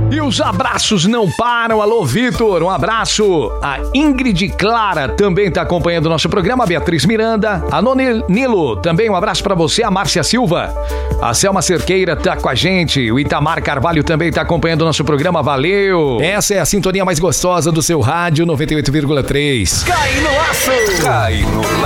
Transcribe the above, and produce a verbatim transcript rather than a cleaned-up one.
E os abraços não param. Alô, Vitor, um abraço. A Ingrid Clara também está acompanhando o nosso programa. A Beatriz Miranda. A Noni Nilo, também um abraço para você. A Márcia Silva. A Selma Cerqueira tá com a gente. O Itamar Carvalho também está acompanhando o nosso programa. Valeu. Essa é a sintonia mais gostosa do seu rádio noventa e oito vírgula três. Cai no laço. Cai no laço.